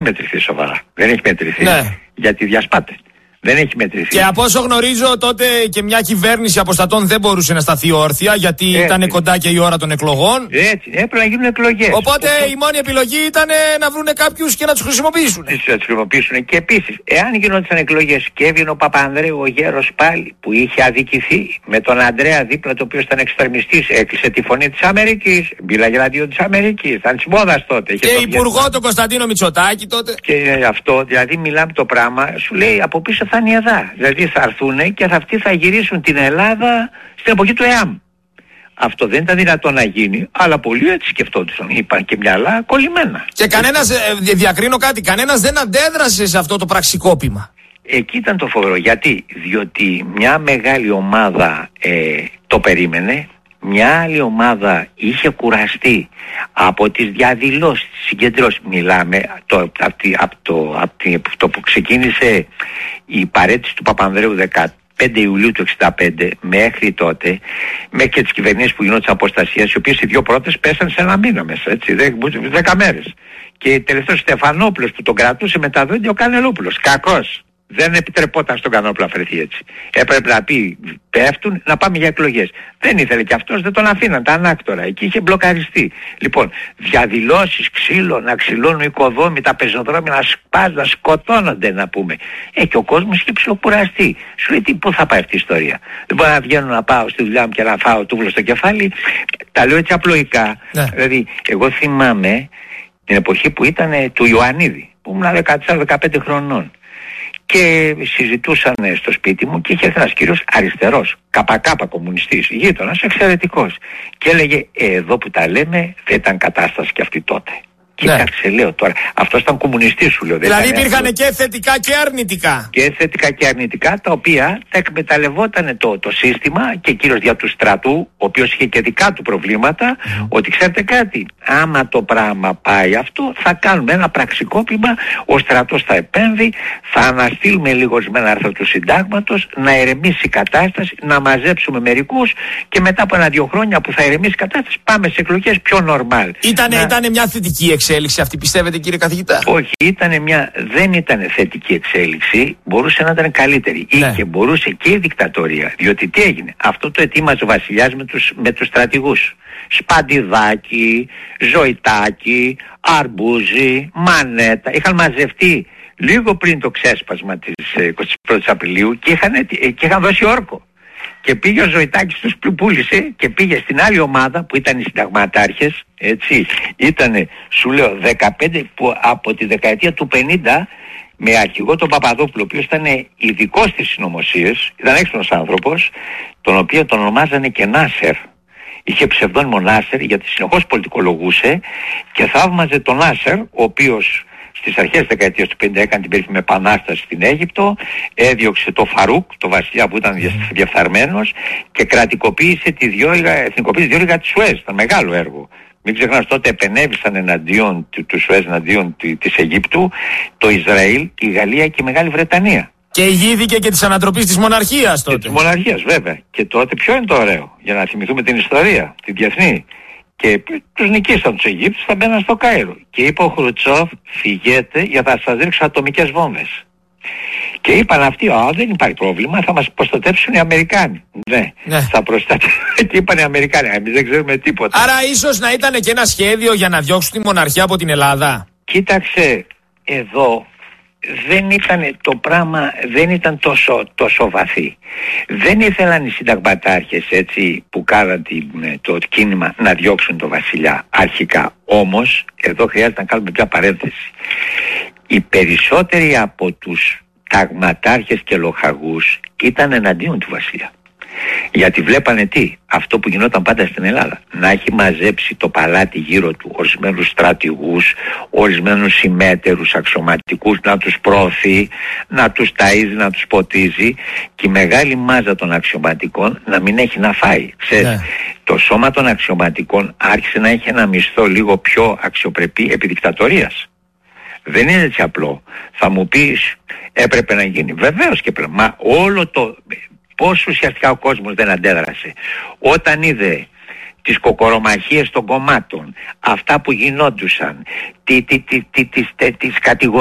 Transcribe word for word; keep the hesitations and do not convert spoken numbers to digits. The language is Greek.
μετρηθεί σοβαρά. Δεν έχει μετρηθεί. Ναι. Γιατί διασπάται. Δεν έχει μετρηθεί. Και από όσο γνωρίζω, τότε και μια κυβέρνηση αποστατών δεν μπορούσε να σταθεί όρθια, γιατί έτσι ήταν κοντά και η ώρα των εκλογών. Έτσι, έπρεπε να γίνουν εκλογές. Οπότε Όσο... η μόνη επιλογή ήταν να βρουν κάποιους και να τους χρησιμοποιήσουν. Να τους χρησιμοποιήσουν. Και επίσης, εάν γινόντουσαν εκλογές και έβγαινε ο Παπανδρέου, ο γέρος πάλι, που είχε αδικηθεί με τον Ανδρέα δίπλα, το οποίο ήταν εξτρεμιστής, έκλεισε τη φωνή της Αμερικής, μίλαγε εναντίον της Αμερικής, ήταν της μόδας τότε. Και υπουργό τον Κωνσταντίνο Μητσοτάκη τότε. Και αυτό, δηλαδή μιλάμε το πράγμα, σου λέει από πίσω θα είναι η ΕΔΑ. Δηλαδή θα έρθουν και αυτοί θα γυρίσουν την Ελλάδα στην εποχή του ΕΑΜ. Αυτό δεν ήταν δυνατόν να γίνει, αλλά πολλοί έτσι σκεφτόντουσαν. Είπαν και μυαλά κολλημένα. Και κανένας, ε, διακρίνω κάτι, κανένας δεν αντέδρασε σε αυτό το πραξικόπημα. Εκεί ήταν το φοβερό. Γιατί? Διότι μια μεγάλη ομάδα ε, το περίμενε, μια άλλη ομάδα είχε κουραστεί από τις διαδηλώσεις, τις συγκεντρώσεις. Μιλάμε το, από, τη, από, το, από τη, το που ξεκίνησε η παρέτηση του Παπανδρέου δεκαπέντε Ιουλίου του εξήντα πέντε μέχρι τότε, μέχρι και τις κυβερνήσεις που γινόντουσαν αποστασίες, οι οποίες οι δύο πρώτες πέσαν σε ένα μήνα μέσα, έτσι, δέκα μέρες. Και τελευταίος Στεφανόπουλος που τον κρατούσε με τα δόντια, ο Κανελόπουλος, κακός. Δεν επιτρεπόταν στον Κανόπουλο να φερθεί έτσι. Έπρεπε να πει πέφτουν, να πάμε για εκλογές. Δεν ήθελε και αυτός, δεν τον αφήναν, τα ανάκτορα. Εκεί είχε μπλοκαριστεί. Λοιπόν, διαδηλώσεις, ξύλο, να ξυλώνουν οικοδόμοι, τα πεζοδρόμια να σπάζουν, να σκοτώνονται να πούμε. Ε, και ο κόσμος είχε ψιλοκουραστεί. Σου λέει τι, πού θα πάει αυτή η ιστορία. Δεν μπορώ να βγαίνω να πάω στη δουλειά μου και να φάω τούβλο στο κεφάλι. Τα λέω έτσι απλοϊκά. Ναι. Δηλαδή, εγώ θυμάμαι την εποχή που ήταν του Ιωαννίδη, που ήμουν δεκατέσσερα δεκαπέντε χρονών. Και συζητούσαν στο σπίτι μου και είχε έρθει ένας κύριος αριστερός, καπακάπα κομμουνιστής, γείτονας, εξαιρετικός. Και έλεγε, ε, εδώ που τα λέμε δεν ήταν κατάσταση και αυτή τότε. Ναι. Κοίταξε, λέω τώρα, αυτός ήταν κομμουνιστής σου λέω. Δηλαδή υπήρχαν αυτό... και θετικά και αρνητικά. Και θετικά και αρνητικά, τα οποία τα εκμεταλλευόταν το, το σύστημα και κυρίως δια του στρατού, ο οποίος είχε και δικά του προβλήματα, mm. ότι ξέρετε κάτι, άμα το πράγμα πάει αυτό, θα κάνουμε ένα πραξικόπημα, ο στρατός θα επέμβει, θα αναστείλουμε λίγο ορισμένα άρθρα του συντάγματος, να ερεμήσει η κατάσταση, να μαζέψουμε μερικούς και μετά από ένα-δύο χρόνια που θα ερεμήσει η κατάσταση, πάμε σε εκλογές πιο normal. Ήτανε, να... ήτανε μια θετική εξέλιξη. Εξέλιξη αυτή πιστεύετε κύριε καθηγητά? Όχι, ήτανε μια, δεν ήταν θετική εξέλιξη, μπορούσε να ήταν καλύτερη. Ναι. Ή και μπορούσε και η δικτατορία. Διότι τι έγινε, αυτό το ετοίμαζε ο βασιλιάς με τους, με τους στρατηγούς. Σπαντιδάκι, Ζωητάκι, Αρμπούζι, Μανέτα. Είχαν μαζευτεί λίγο πριν το ξέσπασμα της εικοστής πρώτης Απριλίου και είχαν, και είχαν δώσει όρκο. Και πήγε ο Ζωητάκης, τους πούλησε και πήγε στην άλλη ομάδα που ήταν οι συνταγματάρχες, έτσι, ήτανε, σου λέω, δεκαπέντε που από τη δεκαετία του πενήντα με αρχηγό τον Παπαδόπουλο, ο οποίος ήταν ειδικός στις συνωμοσίες, ήταν έξυπνος άνθρωπος, τον οποίο τον ονομάζανε και Νάσερ. Είχε ψευδόνυμο Νάσερ γιατί συνεχώς πολιτικολογούσε και θαύμαζε τον Νάσερ, ο οποίος στις αρχές της δεκαετίας του πενήντα έκανε την περίφημη επανάσταση στην Αίγυπτο, έδιωξε το Φαρούκ, το βασιλιά που ήταν διαφθαρμένος και κρατικοποίησε τη διόλιγα, εθνικοποίησε τη διόλιγα της Σουέζ, ήταν μεγάλο έργο. Μην ξεχνάς, τότε επενέβησαν εναντίον του, του Σουέζ, εναντίον της Αιγύπτου, το Ισραήλ, η Γαλλία και η Μεγάλη Βρετανία. Και ηγήθηκε και της ανατροπής της μοναρχίας τότε. Και της μοναρχίας βέβαια. Και τότε ποιο είναι το ωραίο, για να θυμηθούμε την ιστορία, την διεθνή. Και τους νικήσαν τους Αιγύπτους, θα μπαίναν στο Κάιρο. Και είπε ο Χρουτσόφ, φυγέτε για να σας ρίξω ατομικές βόμβες. Και είπαν αυτοί, α, δεν υπάρχει πρόβλημα, θα μας προστατεύσουν οι Αμερικάνοι. Ναι, ναι. Θα προστατεύσουν. Και είπαν οι Αμερικάνοι, εμείς δεν ξέρουμε τίποτα. Άρα ίσως να ήταν και ένα σχέδιο για να διώξουν τη μοναρχία από την Ελλάδα. Κοίταξε, εδώ δεν ήταν το πράγμα, δεν ήταν τόσο, τόσο βαθύ. Δεν ήθελαν οι συνταγματάρχες έτσι που κάναν το κίνημα να διώξουν τον βασιλιά αρχικά. Όμως, εδώ χρειάζεται να κάνουμε μια παρένθεση. Οι περισσότεροι από τους ταγματάρχες και λοχαγούς ήταν εναντίον του βασιλιά. Γιατί βλέπανε τι, αυτό που γινόταν πάντα στην Ελλάδα, να έχει μαζέψει το παλάτι γύρω του ορισμένους στρατηγούς, ορισμένους συμμέτερους αξιωματικούς, να τους προωθεί, να τους ταΐζει, να τους ποτίζει και η μεγάλη μάζα των αξιωματικών να μην έχει να φάει. Ξέρεις, ναι. Το σώμα των αξιωματικών άρχισε να έχει ένα μισθό λίγο πιο αξιοπρεπή επί δικτατορίας. Δεν είναι έτσι απλό. Θα μου πεις έπρεπε να γίνει. Βεβαίως και πρέπει. Μα όλο το... Πώς ουσιαστικά ο κόσμος δεν αντέδρασε. Όταν είδε τις κοκορομαχίες των κομμάτων, αυτά που γινόντουσαν, τι, τι, τι, τι, τις, τις κατηγορίες